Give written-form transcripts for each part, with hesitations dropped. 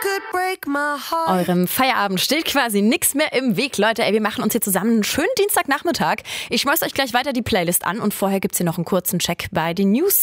Eurem Feierabend steht quasi nichts mehr im Weg, Leute. Ey, wir machen uns hier zusammen einen schönen Dienstagnachmittag. Ich schmeiß euch gleich weiter die Playlist an und vorher gibt's hier noch einen kurzen Check bei den News.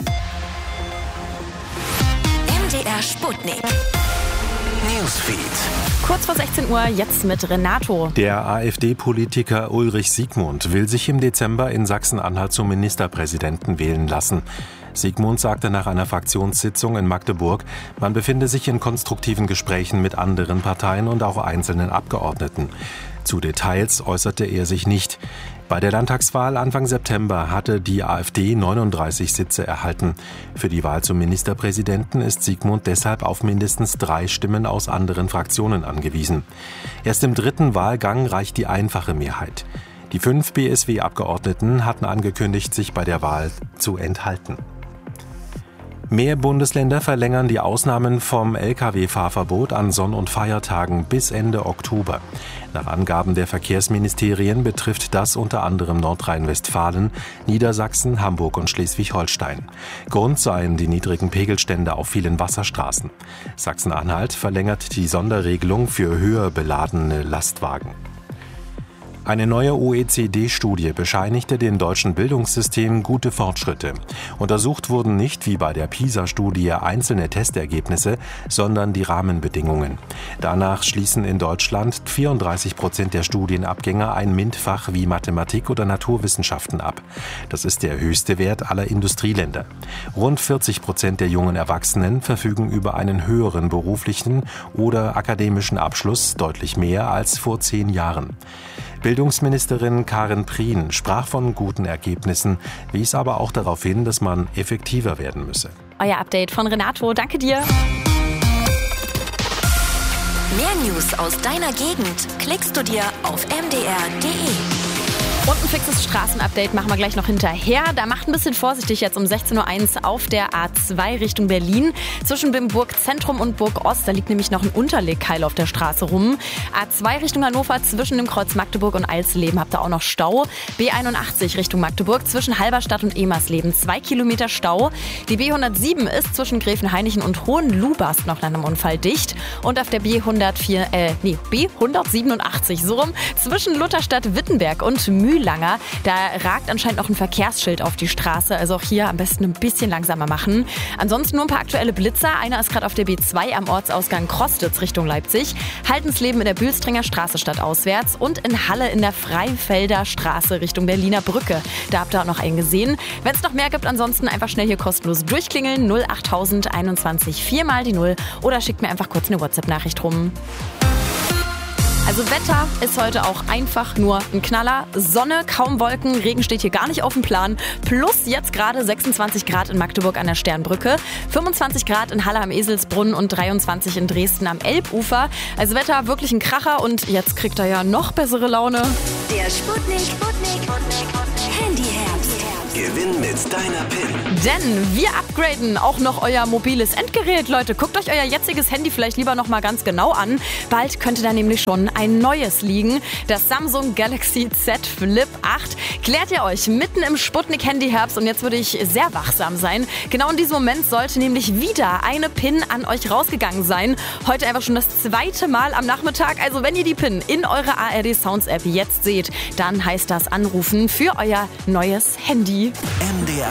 MDR Sputnik. Newsfeed. Kurz vor 16 Uhr, jetzt mit Renato. Der AfD-Politiker Ulrich Siegmund will sich im Dezember in Sachsen-Anhalt zum Ministerpräsidenten wählen lassen. Siegmund sagte nach einer Fraktionssitzung in Magdeburg, man befinde sich in konstruktiven Gesprächen mit anderen Parteien und auch einzelnen Abgeordneten. Zu Details äußerte er sich nicht. Bei der Landtagswahl Anfang September hatte die AfD 39 Sitze erhalten. Für die Wahl zum Ministerpräsidenten ist Siegmund deshalb auf mindestens 3 Stimmen aus anderen Fraktionen angewiesen. Erst im dritten Wahlgang reicht die einfache Mehrheit. Die 5 BSW-Abgeordneten hatten angekündigt, sich bei der Wahl zu enthalten. Mehr Bundesländer verlängern die Ausnahmen vom Lkw-Fahrverbot an Sonn- und Feiertagen bis Ende Oktober. Nach Angaben der Verkehrsministerien betrifft das unter anderem Nordrhein-Westfalen, Niedersachsen, Hamburg und Schleswig-Holstein. Grund seien die niedrigen Pegelstände auf vielen Wasserstraßen. Sachsen-Anhalt verlängert die Sonderregelung für höher beladene Lastwagen. Eine neue OECD-Studie bescheinigte dem deutschen Bildungssystem gute Fortschritte. Untersucht wurden nicht wie bei der PISA-Studie einzelne Testergebnisse, sondern die Rahmenbedingungen. Danach schließen in Deutschland 34% der Studienabgänger ein MINT-Fach wie Mathematik oder Naturwissenschaften ab. Das ist der höchste Wert aller Industrieländer. Rund 40% der jungen Erwachsenen verfügen über einen höheren beruflichen oder akademischen Abschluss, deutlich mehr als vor 10 Jahren. Bildungsministerin Karin Prien sprach von guten Ergebnissen, wies aber auch darauf hin, dass man effektiver werden müsse. Euer Update von Renato, danke dir. Mehr News aus deiner Gegend klickst du dir auf mdr.de. Und ein fixes Straßenupdate machen wir gleich noch hinterher. Da macht ein bisschen vorsichtig jetzt um 16.01 Uhr auf der A2 Richtung Berlin. Zwischen Bimburg Zentrum und Burg Ost, da liegt nämlich noch ein Unterlegkeil auf der Straße rum. A2 Richtung Hannover zwischen dem Kreuz Magdeburg und Alsleben habt ihr auch noch Stau. B81 Richtung Magdeburg zwischen Halberstadt und Emersleben 2 Kilometer Stau. Die B107 ist zwischen Gräfenhainichen und Hohenlubast noch nach einem Unfall dicht. Und auf der B187 so rum zwischen Lutherstadt-Wittenberg und Mühlanger. Da ragt anscheinend noch ein Verkehrsschild auf die Straße, also auch hier am besten ein bisschen langsamer machen. Ansonsten nur ein paar aktuelle Blitzer. Einer ist gerade auf der B2 am Ortsausgang Krostitz Richtung Leipzig. Haltensleben in der Bülstringer Straße stadtauswärts und in Halle in der Freifelder Straße Richtung Berliner Brücke. Da habt ihr auch noch einen gesehen. Wenn es noch mehr gibt, ansonsten einfach schnell hier kostenlos durchklingeln. 08000 21 4 mal die 0 oder schickt mir einfach kurz eine WhatsApp-Nachricht rum. Also Wetter ist heute auch einfach nur ein Knaller. Sonne, kaum Wolken, Regen steht hier gar nicht auf dem Plan. Plus jetzt gerade 26 Grad in Magdeburg an der Sternbrücke, 25 Grad in Halle am Eselsbrunn und 23 in Dresden am Elbufer. Also Wetter wirklich ein Kracher und jetzt kriegt er ja noch bessere Laune. Der Sputnik Handyherbst. Gewinn mit deiner PIN. Denn wir upgraden auch noch euer mobiles Endgerät. Leute, guckt euch euer jetziges Handy vielleicht lieber noch mal ganz genau an. Bald könnte da nämlich schon ein neues liegen. Das Samsung Galaxy Z Flip 8. Klärt ihr euch mitten im Sputnik Handyherbst und jetzt würde ich sehr wachsam sein. Genau in diesem Moment sollte nämlich wieder eine PIN an euch rausgegangen sein. Heute einfach schon das 2. Mal am Nachmittag. Also wenn ihr die PIN in eurer ARD Sounds App jetzt seht, dann heißt das anrufen für euer neues Handy. MDR